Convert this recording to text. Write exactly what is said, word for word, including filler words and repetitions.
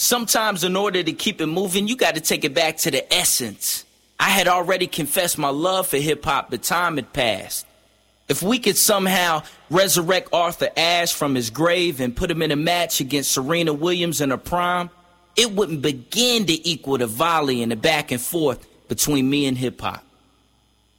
Sometimes in order to keep it moving, you got to take it back to the essence. I had already confessed my love for hip-hop, but time had passed. If we could somehow resurrect Arthur Ashe from his grave and put him in a match against Serena Williams in her prime, it wouldn't begin to equal the volley and the back and forth between me and hip-hop.